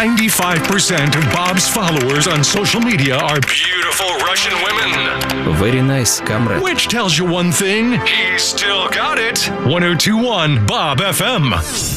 95% of Bob's followers on social media are beautiful Russian women. Very nice, comrade. Which tells you one thing, he's still got it. 1021 Bob FM.